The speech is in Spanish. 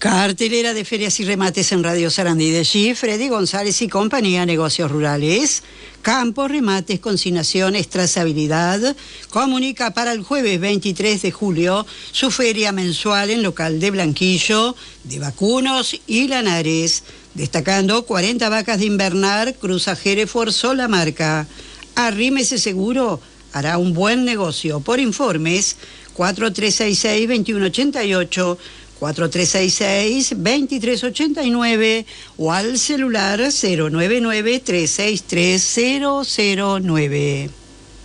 Cartelera de ferias y remates en Radio Sarandí de G. Freddy González y compañía, negocios rurales, campos, remates, consignaciones, trazabilidad. Comunica para el jueves 23 de julio su feria mensual en local de Blanquillo, de vacunos y lanares, destacando 40 vacas de invernar, Cruza Hereford, sola marca. Arrímese seguro, hará un buen negocio. Por informes, 4366-2188, 4366-2389 o al celular 099-363-009.